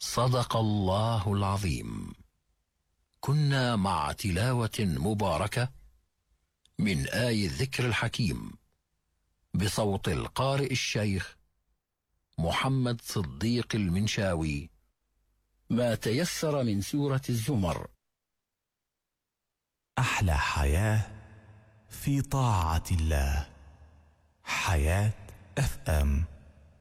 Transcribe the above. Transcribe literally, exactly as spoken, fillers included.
صدق الله العظيم. كنا مع تلاوة مباركة من آي الذكر الحكيم بصوت القارئ الشيخ محمد صديق المنشاوي، ما تيسر من سورة الزمر. أحلى حياة في طاعة الله. حياة اف ام.